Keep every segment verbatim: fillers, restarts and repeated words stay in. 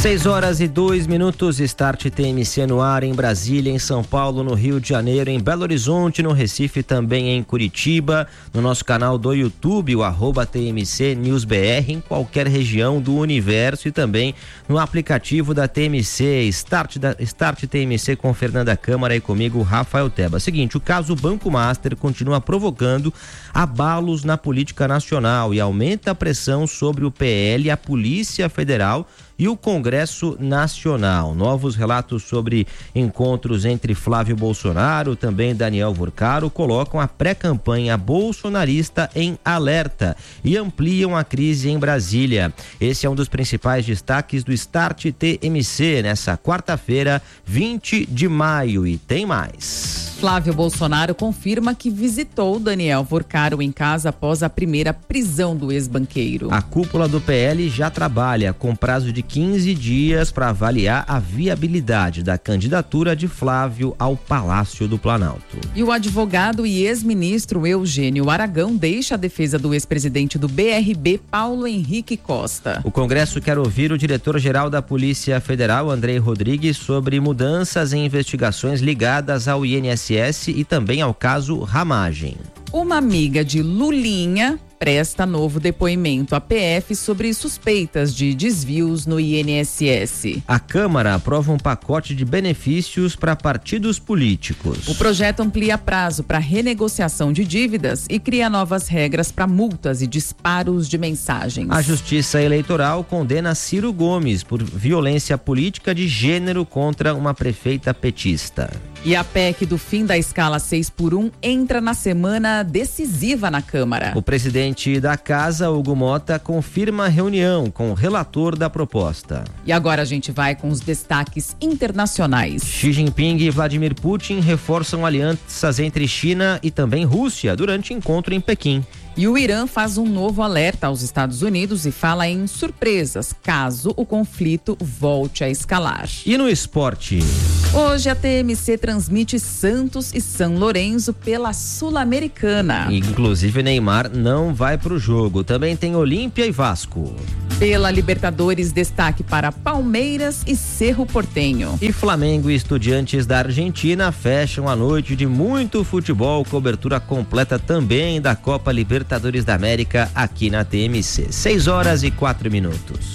seis horas e dois minutos, Start T M C no ar em Brasília, em São Paulo, no Rio de Janeiro, em Belo Horizonte, no Recife, também em Curitiba, no nosso canal do YouTube, o arroba T M C News B R, em qualquer região do universo e também no aplicativo da T M C, Start, da, Start T M C com Fernanda Câmara e comigo, Rafael Teba. Seguinte, o caso Banco Master continua provocando abalos na política nacional e aumenta a pressão sobre o P L, a Polícia Federal e o Congresso Nacional. Novos relatos sobre encontros entre Flávio Bolsonaro, também Daniel Vorcaro, colocam a pré-campanha bolsonarista em alerta e ampliam a crise em Brasília. Esse é um dos principais destaques do Start T M C nessa quarta-feira, vinte de maio, e tem mais. Flávio Bolsonaro confirma que visitou Daniel Vorcaro em casa após a primeira prisão do ex-banqueiro. A cúpula do P L já trabalha com prazo de quinze dias para avaliar a viabilidade da candidatura de Flávio ao Palácio do Planalto. E o advogado e ex-ministro Eugênio Aragão deixa a defesa do ex-presidente do B R B, Paulo Henrique Costa. O Congresso quer ouvir o diretor-geral da Polícia Federal, Andrei Rodrigues, sobre mudanças em investigações ligadas ao I N S S e também ao caso Ramagem. Uma amiga de Lulinha presta novo depoimento à P F sobre suspeitas de desvios no I N S S. A Câmara aprova um pacote de benefícios para partidos políticos. O projeto amplia prazo para renegociação de dívidas e cria novas regras para multas e disparos de mensagens. A Justiça Eleitoral condena Ciro Gomes por violência política de gênero contra uma prefeita petista. E a P E C do fim da escala seis por um entra na semana decisiva na Câmara. O presidente da Casa, Hugo Mota, confirma a reunião com o relator da proposta. E agora a gente vai com os destaques internacionais. Xi Jinping e Vladimir Putin reforçam alianças entre China e também Rússia durante encontro em Pequim. E o Irã faz um novo alerta aos Estados Unidos e fala em surpresas caso o conflito volte a escalar. E no esporte? Hoje a T M C transmite Santos e São Lourenço pela Sul-Americana. Inclusive Neymar não vai pro jogo. Também tem Olímpia e Vasco. Pela Libertadores, destaque para Palmeiras e Cerro Porteño. E Flamengo e Estudiantes da Argentina fecham a noite de muito futebol, cobertura completa também da Copa Libertadores da América aqui na T M C. seis horas e quatro minutos.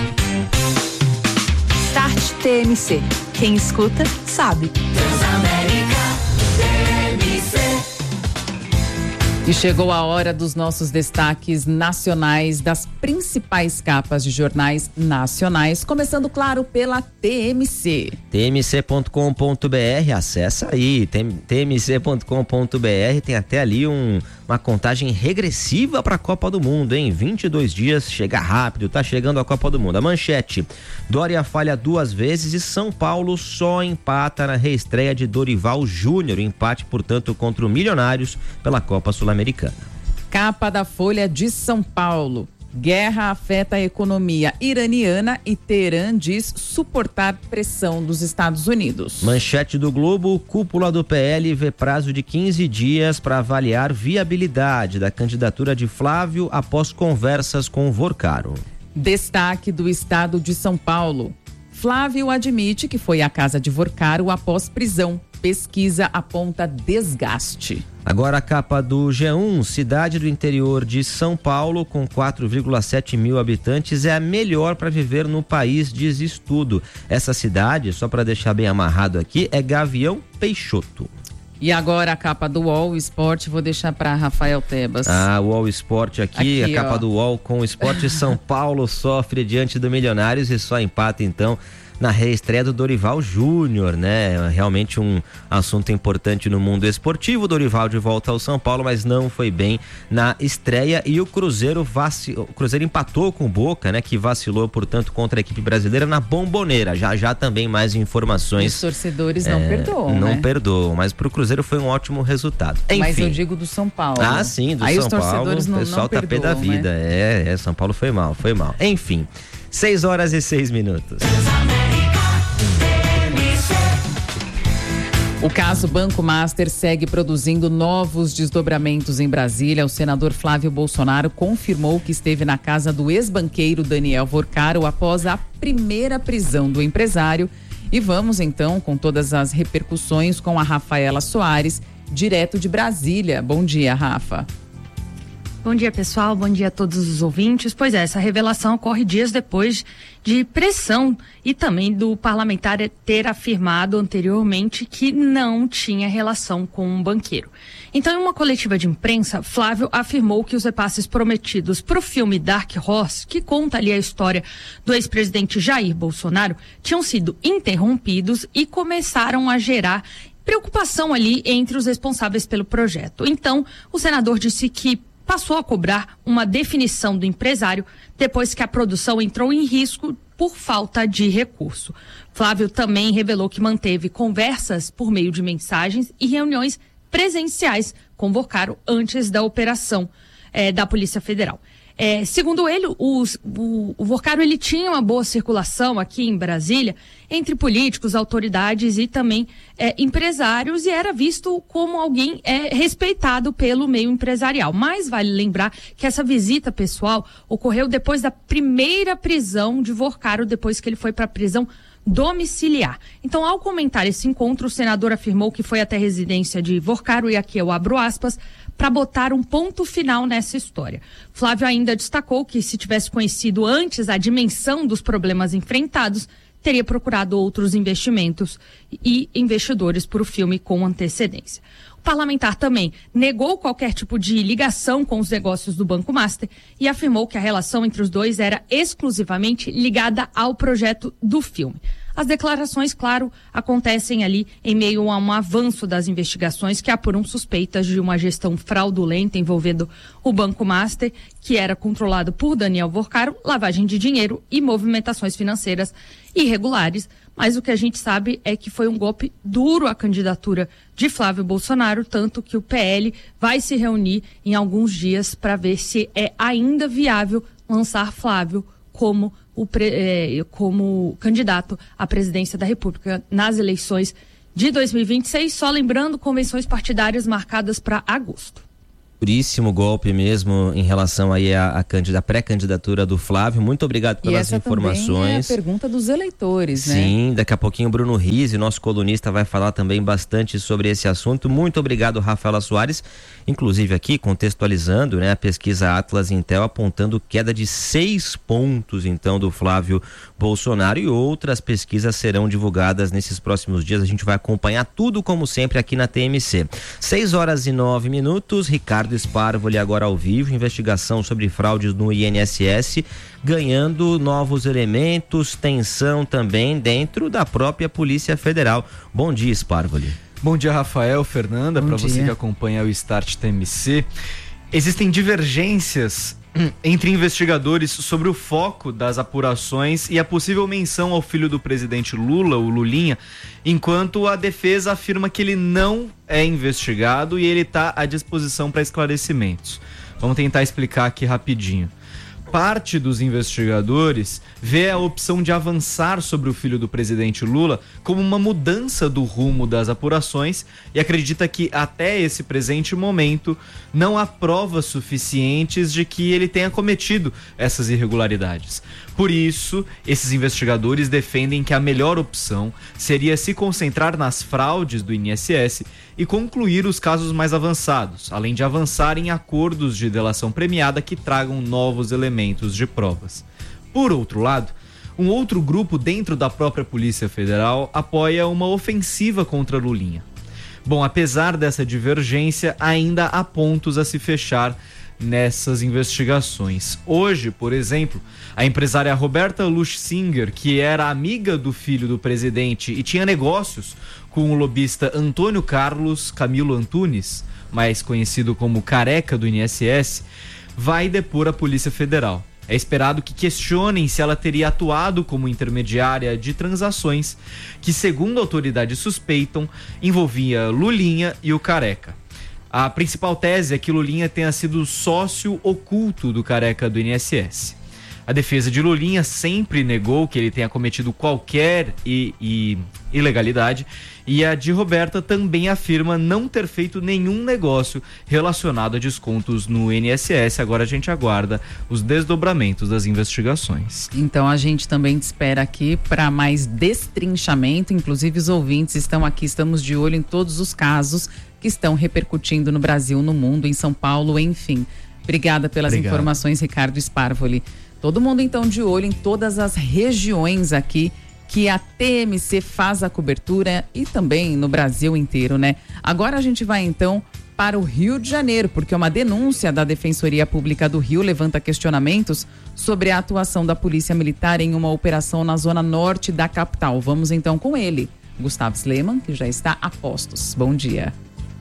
Start T M C. Quem escuta, sabe. Transamérica T M C. E chegou a hora dos nossos destaques nacionais das principais capas de jornais nacionais, começando, claro, pela T M C. T M C ponto com ponto B R, acessa aí, T M C ponto com ponto B R, tem até ali um, uma contagem regressiva para a Copa do Mundo, hein? vinte e dois dias, chega rápido, tá chegando a Copa do Mundo. A manchete: Dória falha duas vezes e São Paulo só empata na reestreia de Dorival Júnior, empate, portanto, contra o Milionários pela Copa Sul-Americana. Capa da Folha de São Paulo. Guerra afeta a economia iraniana e Teherã diz suportar pressão dos Estados Unidos. Manchete do Globo: cúpula do P L vê prazo de quinze dias para avaliar viabilidade da candidatura de Flávio após conversas com Vorcaro. Destaque do Estado de São Paulo. Flávio admite que foi à casa de Vorcaro após prisão. Pesquisa aponta desgaste. Agora a capa do G um, cidade do interior de São Paulo com quatro vírgula sete mil habitantes é a melhor para viver no país, diz estudo. Essa cidade, só para deixar bem amarrado aqui, é Gavião Peixoto. E agora a capa do U O L Sport, vou deixar para Rafael Tebas. Ah, o U O L Sport aqui, aqui a capa ó. do U O L com o Sport. São Paulo sofre diante do Milionários e só empata então na reestreia do Dorival Júnior, né? Realmente um assunto importante no mundo esportivo. Dorival de volta ao São Paulo, mas não foi bem na estreia, e o Cruzeiro vacilou, o Cruzeiro empatou com o Boca, né? Que vacilou, portanto, contra a equipe brasileira na Bomboneira. Já já também mais informações. Os torcedores não é, perdoam, Não né? perdoam, mas pro Cruzeiro foi um ótimo resultado. Enfim. Mas eu digo do São Paulo. Ah, sim, do Aí São os torcedores Paulo. Não, o pessoal não tá perdoam, pé da vida. Né? É, é, São Paulo foi mal, foi mal. Enfim, seis horas e seis minutos. O caso Banco Master segue produzindo novos desdobramentos em Brasília. O senador Flávio Bolsonaro confirmou que esteve na casa do ex-banqueiro Daniel Vorcaro após a primeira prisão do empresário. E vamos então com todas as repercussões com a Rafaela Soares, direto de Brasília. Bom dia, Rafa. Bom dia, pessoal. Bom dia a todos os ouvintes. Pois é, essa revelação ocorre dias depois de pressão e também do parlamentar ter afirmado anteriormente que não tinha relação com um banqueiro. Então, em uma coletiva de imprensa, Flávio afirmou que os repasses prometidos para o filme Dark Horse, que conta ali a história do ex-presidente Jair Bolsonaro, tinham sido interrompidos e começaram a gerar preocupação ali entre os responsáveis pelo projeto. Então, o senador disse que passou a cobrar uma definição do empresário depois que a produção entrou em risco por falta de recurso. Flávio também revelou que manteve conversas por meio de mensagens e reuniões presenciais com Vorcaro antes da operação eh, da Polícia Federal. É, segundo ele, os, o, o Vorcaro ele tinha uma boa circulação aqui em Brasília entre políticos, autoridades e também é, empresários, e era visto como alguém é, respeitado pelo meio empresarial. Mas vale lembrar que essa visita pessoal ocorreu depois da primeira prisão de Vorcaro, depois que ele foi para a prisão domiciliar. Então, ao comentar esse encontro, o senador afirmou que foi até a residência de Vorcaro, e aqui eu abro aspas, para botar um ponto final nessa história. Flávio ainda destacou que, se tivesse conhecido antes a dimensão dos problemas enfrentados, teria procurado outros investimentos e investidores para o filme com antecedência. O parlamentar também negou qualquer tipo de ligação com os negócios do Banco Master e afirmou que a relação entre os dois era exclusivamente ligada ao projeto do filme. As declarações, claro, acontecem ali em meio a um avanço das investigações que apuram suspeitas de uma gestão fraudulenta envolvendo o Banco Master, que era controlado por Daniel Vorcaro, lavagem de dinheiro e movimentações financeiras irregulares. Mas o que a gente sabe é que foi um golpe duro à candidatura de Flávio Bolsonaro, tanto que o P L vai se reunir em alguns dias para ver se é ainda viável lançar Flávio como o pre, eh, como candidato à presidência da República nas eleições de dois mil e vinte e seis, só lembrando, convenções partidárias marcadas para agosto. Duríssimo golpe mesmo em relação aí à, à, à pré-candidatura do Flávio. Muito obrigado pelas e essa informações. É a pergunta dos eleitores, né? Sim, daqui a pouquinho o Bruno Rizzi, nosso colunista, vai falar também bastante sobre esse assunto. Muito obrigado, Rafaela Soares. Inclusive aqui, contextualizando, né, a pesquisa Atlas Intel apontando queda de seis pontos, então, do Flávio Bolsonaro, e outras pesquisas serão divulgadas nesses próximos dias. A gente vai acompanhar tudo, como sempre, aqui na T M C. seis horas e nove minutos, Ricardo Sparvoli agora ao vivo, investigação sobre fraudes no I N S S, ganhando novos elementos, tensão também dentro da própria Polícia Federal. Bom dia, Sparvoli. Bom dia, Rafael, Fernanda, para você que acompanha o Start T M C. Existem divergências entre investigadores sobre o foco das apurações e a possível menção ao filho do presidente Lula, o Lulinha, enquanto a defesa afirma que ele não é investigado e ele está à disposição para esclarecimentos. Vamos tentar explicar aqui rapidinho. Parte dos investigadores vê a opção de avançar sobre o filho do presidente Lula como uma mudança do rumo das apurações e acredita que até esse presente momento não há provas suficientes de que ele tenha cometido essas irregularidades. Por isso, esses investigadores defendem que a melhor opção seria se concentrar nas fraudes do I N S S e concluir os casos mais avançados, além de avançar em acordos de delação premiada que tragam novos elementos de provas. Por outro lado, um outro grupo dentro da própria Polícia Federal apoia uma ofensiva contra Lulinha. Bom, apesar dessa divergência, ainda há pontos a se fechar nessas investigações. Hoje, por exemplo, a empresária Roberta Luchsinger, que era amiga do filho do presidente e tinha negócios com o lobista Antônio Carlos Camilo Antunes, mais conhecido como Careca do I N S S, vai depor a Polícia Federal. É esperado que questionem se ela teria atuado como intermediária de transações que, segundo autoridades suspeitam, envolvia Lulinha e o Careca. A principal tese é que Lulinha tenha sido sócio oculto do Careca do I N S S. A defesa de Lulinha sempre negou que ele tenha cometido qualquer i, i, ilegalidade, e a de Roberta também afirma não ter feito nenhum negócio relacionado a descontos no I N S S. Agora a gente aguarda os desdobramentos das investigações. Então a gente também te espera aqui para mais destrinchamento, inclusive os ouvintes estão aqui, estamos de olho em todos os casos que estão repercutindo no Brasil, no mundo, em São Paulo, enfim. Obrigada pelas Obrigado. informações, Ricardo Sparvoli. Todo mundo então de olho em todas as regiões aqui que a T M C faz a cobertura e também no Brasil inteiro, né? Agora a gente vai então para o Rio de Janeiro, porque uma denúncia da Defensoria Pública do Rio levanta questionamentos sobre a atuação da Polícia Militar em uma operação na zona norte da capital. Vamos então com ele, Gustavo Sleman, que já está a postos. Bom dia.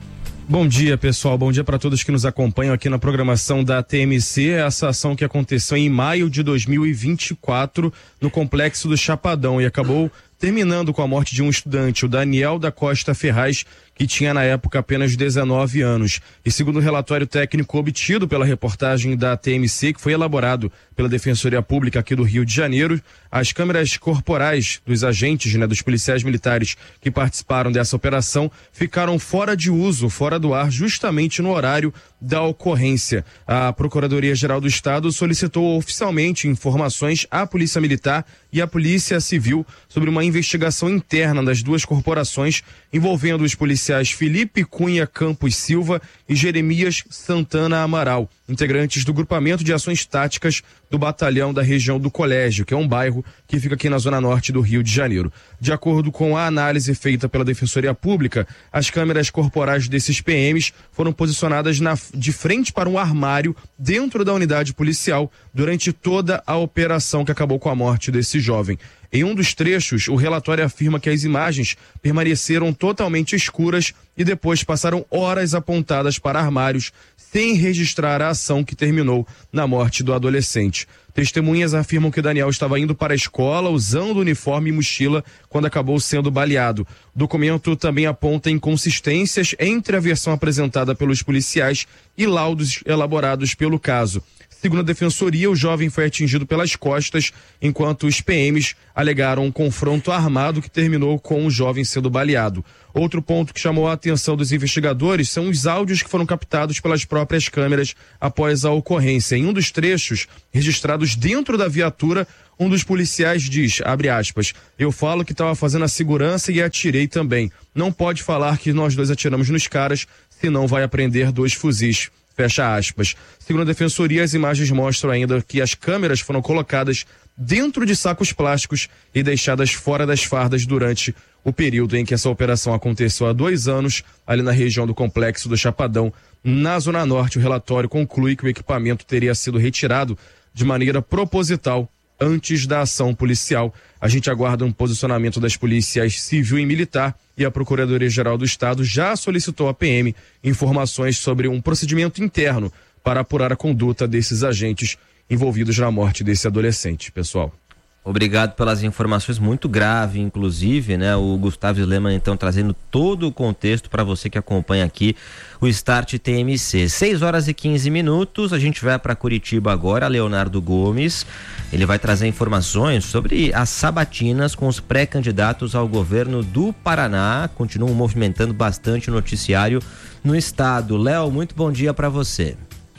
Bom dia, pessoal. Bom dia para todos que nos acompanham aqui na programação da T M C. Essa ação que aconteceu em maio de dois mil e vinte e quatro no Complexo do Chapadão e acabou terminando com a morte de um estudante, o Daniel da Costa Ferraz, que tinha na época apenas dezenove anos. E segundo o relatório técnico obtido pela reportagem da T M C, que foi elaborado pela Defensoria Pública aqui do Rio de Janeiro, as câmeras corporais dos agentes, né, dos policiais militares que participaram dessa operação ficaram fora de uso, fora do ar, justamente no horário da ocorrência. A Procuradoria-Geral do Estado solicitou oficialmente informações à Polícia Militar e à Polícia Civil sobre uma investigação interna das duas corporações envolvendo os policiais Felipe Cunha Campos Silva e Jeremias Santana Amaral, integrantes do Grupamento de Ações Táticas do Batalhão da região do Colégio, que é um bairro que fica aqui na zona norte do Rio de Janeiro. De acordo com a análise feita pela Defensoria Pública, as câmeras corporais desses P Ms foram posicionadas na, de frente para um armário dentro da unidade policial durante toda a operação que acabou com a morte desse jovem. Em um dos trechos, o relatório afirma que as imagens permaneceram totalmente escuras e depois passaram horas apontadas para armários sem registrar a ação que terminou na morte do adolescente. Testemunhas afirmam que Daniel estava indo para a escola usando uniforme e mochila quando acabou sendo baleado. O documento também aponta inconsistências entre a versão apresentada pelos policiais e laudos elaborados pelo caso. Segundo a Defensoria, o jovem foi atingido pelas costas, enquanto os P Ms alegaram um confronto armado que terminou com o jovem sendo baleado. Outro ponto que chamou a atenção dos investigadores são os áudios que foram captados pelas próprias câmeras após a ocorrência. Em um dos trechos, registrados dentro da viatura, um dos policiais diz, abre aspas, eu falo que estava fazendo a segurança e atirei também. Não pode falar que nós dois atiramos nos caras, senão vai apreender dois fuzis. Fecha aspas. Segundo a Defensoria, as imagens mostram ainda que as câmeras foram colocadas dentro de sacos plásticos e deixadas fora das fardas durante o período em que essa operação aconteceu há dois anos, ali na região do Complexo do Chapadão, na Zona Norte. O relatório conclui que o equipamento teria sido retirado de maneira proposital antes da ação policial. A gente aguarda um posicionamento das polícias civil e militar e a Procuradoria-Geral do Estado já solicitou à P M informações sobre um procedimento interno para apurar a conduta desses agentes envolvidos na morte desse adolescente, pessoal. Obrigado pelas informações, muito grave, inclusive, né? O Gustavo Sleman, então, trazendo todo o contexto para você que acompanha aqui o Start T M C. seis horas e quinze minutos, a gente vai para Curitiba agora, Leonardo Gomes. Ele vai trazer informações sobre as sabatinas com os pré-candidatos ao governo do Paraná. Continuam movimentando bastante o noticiário no estado. Léo, muito bom dia para você.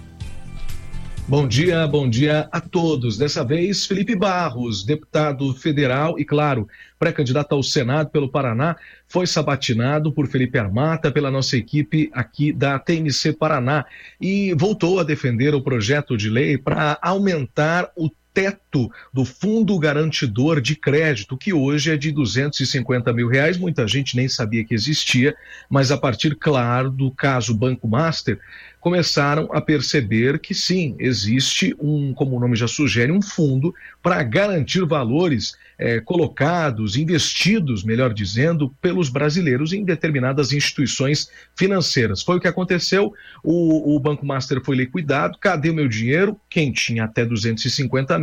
Bom dia, bom dia a todos. Dessa vez, Felipe Barros, deputado federal e, claro, pré-candidato ao Senado pelo Paraná, foi sabatinado por Felipe Armata, pela nossa equipe aqui da T M C Paraná, e voltou a defender o projeto de lei para aumentar o teto do Fundo Garantidor de Crédito, que hoje é de duzentos e cinquenta mil reais. Muita gente nem sabia que existia, mas a partir, claro, do caso Banco Master, começaram a perceber que sim, existe um, como o nome já sugere, um fundo para garantir valores eh, colocados, investidos, melhor dizendo, pelos brasileiros em determinadas instituições financeiras. Foi o que aconteceu, o, o Banco Master foi liquidado, cadê o meu dinheiro? Quem tinha até duzentos e cinquenta mil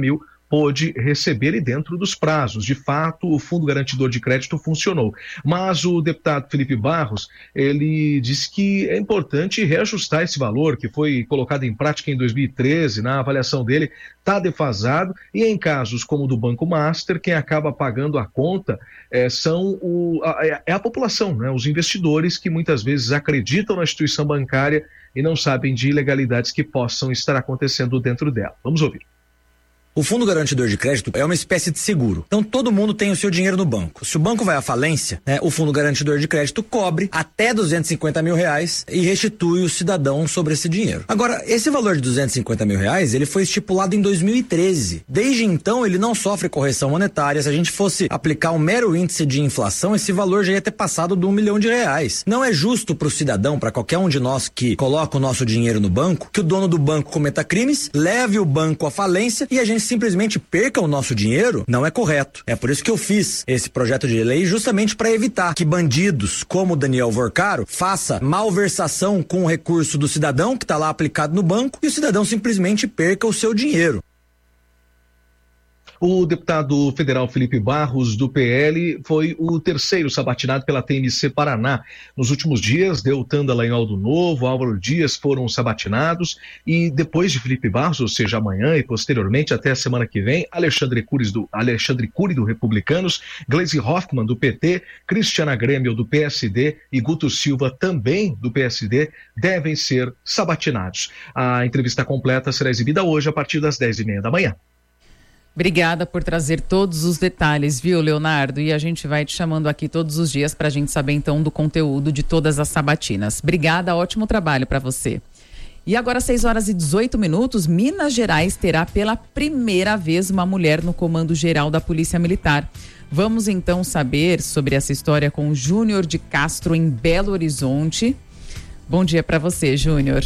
pôde receber e dentro dos prazos. De fato, o Fundo Garantidor de Crédito funcionou. Mas o deputado Felipe Barros, ele disse que é importante reajustar esse valor que foi colocado em prática em dois mil e treze, na avaliação dele, está defasado, e em casos como o do Banco Master, quem acaba pagando a conta é, são o, a, é a população, né? Os investidores que muitas vezes acreditam na instituição bancária e não sabem de ilegalidades que possam estar acontecendo dentro dela. Vamos ouvir. O Fundo Garantidor de Crédito é uma espécie de seguro. Então todo mundo tem o seu dinheiro no banco. Se o banco vai à falência, né, o Fundo Garantidor de Crédito cobre até duzentos e cinquenta mil reais e restitui o cidadão sobre esse dinheiro. Agora, esse valor de duzentos e cinquenta mil reais, ele foi estipulado em dois mil e treze. Desde então, ele não sofre correção monetária. Se a gente fosse aplicar um mero índice de inflação, esse valor já ia ter passado de um milhão de reais. Não é justo para o cidadão, para qualquer um de nós que coloca o nosso dinheiro no banco, que o dono do banco cometa crimes, leve o banco à falência e a gente simplesmente perca o nosso dinheiro. Não é correto. É por isso que eu fiz esse projeto de lei, justamente para evitar que bandidos como o Daniel Vorcaro faça malversação com o recurso do cidadão que está lá aplicado no banco e o cidadão simplesmente perca o seu dinheiro. O deputado federal Felipe Barros, do P L, foi o terceiro sabatinado pela T M C Paraná. Nos últimos dias, Deltan Dallagnol do Novo, Álvaro Dias foram sabatinados e depois de Felipe Barros, ou seja, amanhã e posteriormente até a semana que vem, Alexandre Cury do, Alexandre Cury do Republicanos, Gleisi Hoffmann do P T, Cristiana Grêmio do P S D e Guto Silva também do P S D devem ser sabatinados. A entrevista completa será exibida hoje a partir das dez e meia da manhã. Obrigada por trazer todos os detalhes, viu, Leonardo? E a gente vai te chamando aqui todos os dias para a gente saber, então, do conteúdo de todas as sabatinas. Obrigada, ótimo trabalho para você. E agora, seis horas e dezoito minutos, Minas Gerais terá pela primeira vez uma mulher no comando geral da Polícia Militar. Vamos, então, saber sobre essa história com o Júnior de Castro, em Belo Horizonte. Bom dia para você, Júnior.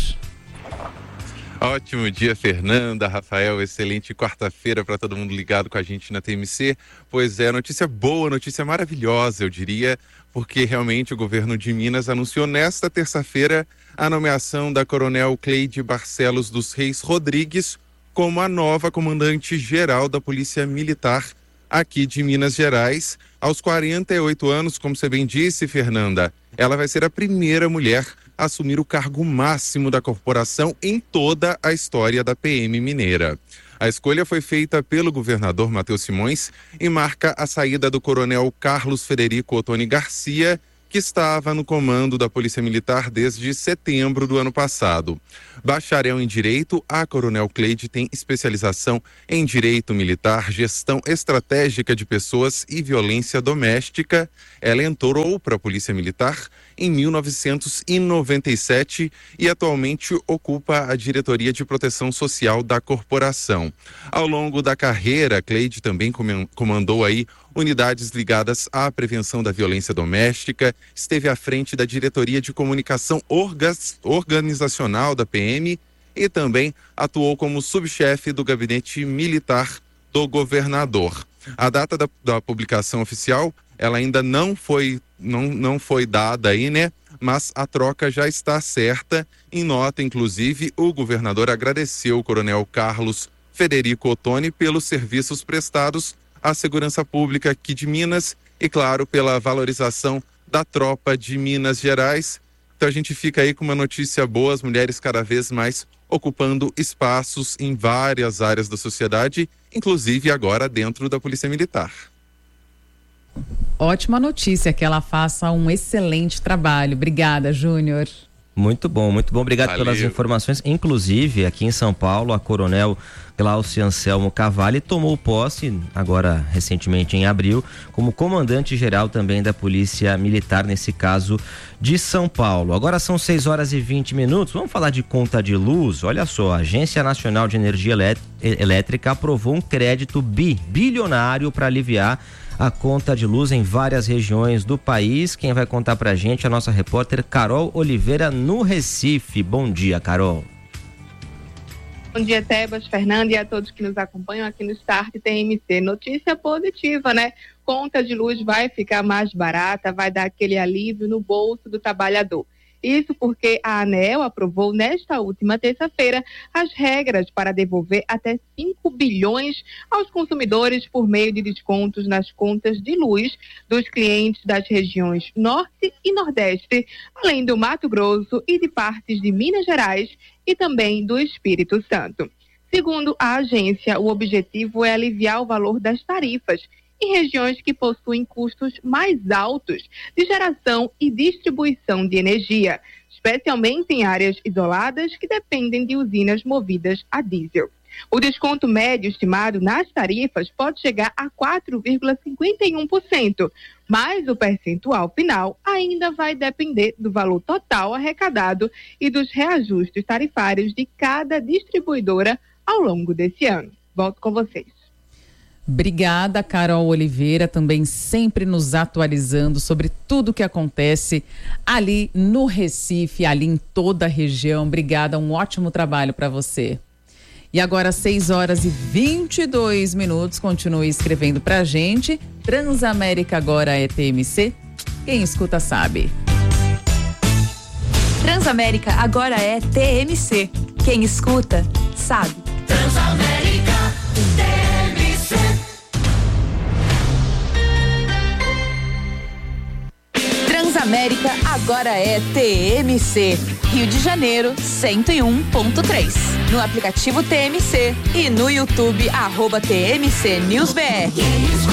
Ótimo dia, Fernanda, Rafael, excelente quarta-feira para todo mundo ligado com a gente na T M C. Pois é, notícia boa, notícia maravilhosa, eu diria, porque realmente o governo de Minas anunciou nesta terça-feira a nomeação da coronel Cleide Barcelos dos Reis Rodrigues como a nova comandante-geral da Polícia Militar aqui de Minas Gerais. Aos quarenta e oito anos, como você bem disse, Fernanda, ela vai ser a primeira mulher a assumir o cargo máximo da corporação em toda a história da P M mineira. A escolha foi feita pelo governador Matheus Simões e marca a saída do coronel Carlos Federico Ottoni Garcia, que estava no comando da Polícia Militar desde setembro do ano passado. Bacharel em Direito, a coronel Cleide tem especialização em Direito Militar, Gestão Estratégica de Pessoas e Violência Doméstica. Ela entrou para a Polícia Militar em mil novecentos e noventa e sete e atualmente ocupa a Diretoria de Proteção Social da corporação. Ao longo da carreira, Cleide também comandou aí unidades ligadas à prevenção da violência doméstica, esteve à frente da Diretoria de Comunicação Orga- Organizacional da P M e também atuou como subchefe do Gabinete Militar do governador. A data da, da publicação oficial, ela ainda não foi, não, não foi dada aí, né? Mas a troca já está certa. Em nota, inclusive, o governador agradeceu o coronel Carlos Federico Ottoni pelos serviços prestados à segurança pública aqui de Minas e, claro, pela valorização da tropa de Minas Gerais. Então a gente fica aí com uma notícia boa, as mulheres cada vez mais ocupando espaços em várias áreas da sociedade, inclusive agora dentro da Polícia Militar. Ótima notícia, que ela faça um excelente trabalho. Obrigada, Júnior. Muito bom, muito bom. Obrigado Valeu. pelas informações. Inclusive, aqui em São Paulo, a coronel Glaucia Anselmo Cavalli tomou posse, agora recentemente em abril, como comandante-geral também da Polícia Militar, nesse caso de São Paulo. Agora são seis horas e vinte minutos. Vamos falar de conta de luz. Olha só, a Agência Nacional de Energia Elétrica aprovou um crédito bi, bilionário para aliviar a conta de luz em várias regiões do país. Quem vai contar pra gente é a nossa repórter Carol Oliveira, no Recife. Bom dia, Carol. Bom dia, Tebas, Fernanda e a todos que nos acompanham aqui no Start T M C. Notícia positiva, né? Conta de luz vai ficar mais barata, vai dar aquele alívio no bolso do trabalhador. Isso porque a ANEEL aprovou nesta última terça-feira as regras para devolver até cinco bilhões aos consumidores por meio de descontos nas contas de luz dos clientes das regiões Norte e Nordeste, além do Mato Grosso e de partes de Minas Gerais e também do Espírito Santo. Segundo a agência, o objetivo é aliviar o valor das tarifas em regiões que possuem custos mais altos de geração e distribuição de energia, especialmente em áreas isoladas que dependem de usinas movidas a diesel. O desconto médio estimado nas tarifas pode chegar a quatro vírgula cinquenta e um por cento, mas o percentual final ainda vai depender do valor total arrecadado e dos reajustes tarifários de cada distribuidora ao longo desse ano. Volto com vocês. Obrigada, Carol Oliveira, também sempre nos atualizando sobre tudo que acontece ali no Recife, ali em toda a região. Obrigada, um ótimo trabalho para você. E agora, seis horas e vinte e dois minutos, continue escrevendo pra gente. Transamérica agora é T M C, quem escuta sabe. Transamérica agora é T M C, quem escuta sabe. Transamérica T M C. Transamérica agora é T M C, Rio de Janeiro cento e um ponto três. No aplicativo T M C e no YouTube arroba T M C News B R.